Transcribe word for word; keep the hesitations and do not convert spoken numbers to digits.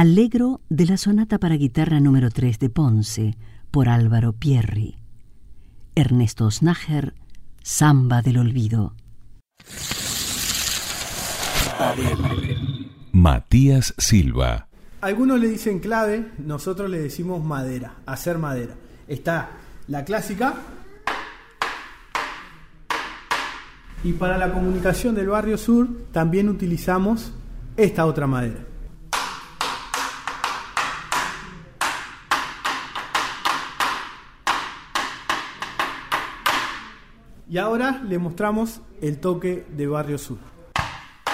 Allegro de la sonata para guitarra número tres de Ponce, por Álvaro Pierri. Ernesto Snager, Samba del Olvido. Matías Silva. Algunos le dicen clave, nosotros le decimos madera, hacer madera. Está la clásica, y para la comunicación del barrio sur también utilizamos esta otra madera. Y ahora le mostramos el toque de barrio sur.